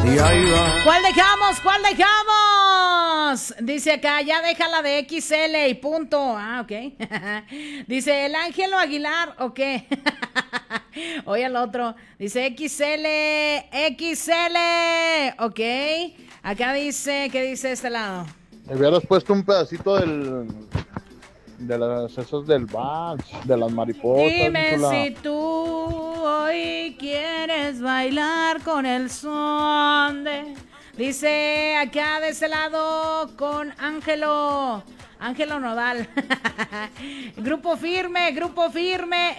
Y ahí va. ¿Cuál dejamos? ¿Cuál dejamos? Dice acá, ya déjala de XL y punto. Ah, ok. Dice, ¿el Ángelo Aguilar o qué? Oye el otro. Dice XL, XL. Ok. Acá dice, ¿qué dice este lado? Me hubieras puesto un pedacito de las esos del vals, de las mariposas. Dime si tú hoy quieres bailar con el son de... Dice acá de ese lado con Ángelo Nodal. Grupo firme,